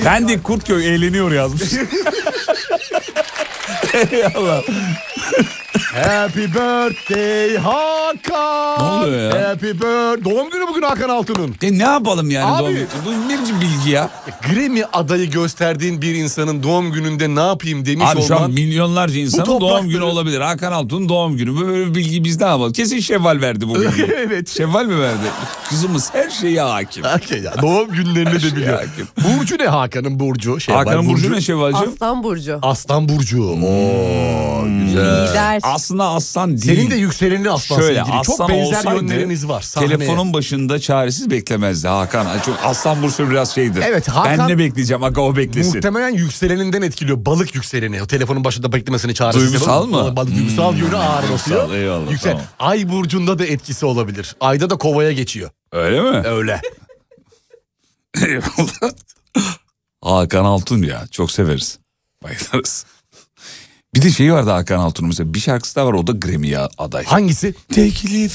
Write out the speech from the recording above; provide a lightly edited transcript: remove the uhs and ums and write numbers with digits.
Pendik Kurtköy eğleniyor yazmış. Eyvallah. Happy birthday Hakan. Ne oluyor ya? Happy birthday. Doğum günü bugün Hakan Altun'un. Ne yapalım yani? Abi. Bu ne biçim bilgi ya? Grammy adayı gösterdiğin bir insanın doğum gününde ne yapayım demiş Abi şu an olman. milyonlarca insanın doğum günü olabilir. Hakan Altun'un doğum günü. Böyle bir bilgi biz ne yapalım? Kesin Şevval verdi bu bilgiyi. Evet. Şevval mi verdi? Kızımız her şeye hakim. Ya, doğum günlerini de biliyor. hakim. Burcu ne Hakan'ın burcu? Hakan'ın burcu ne Şevval'cığım? Aslan burcu. Aslan burcu. Oo, güzel. Lider. Aslında aslan değil. Senin de yükselenin aslan Şöyle, sevgili. Çok aslan benzer olsaydı, yönleriniz var. Sahneye. telefonun başında çaresiz beklemezdi Hakan. Çünkü aslan burcu biraz şeydir. Evet, Hakan- Ben ne bekleyeceğim? Aga o beklesin. Muhtemelen yükseleninden etkiliyor. Balık yükseleni. O telefonun başında beklemesini çağrısı. Duygusal mı? Duygusal yönü ağır basıyor. Duygusal, eyvallah, Yüksel. tamam. Ay burcunda da etkisi olabilir. Ayda da kovaya geçiyor. Öyle mi? Öyle. Eyvallah. Hakan Altun ya. Çok severiz. Bayılırız. Bir de şeyi vardı Hakan Altun'un mesela. Bir şarkısı daha var, o da Grammy'ye aday. Hangisi? Teklif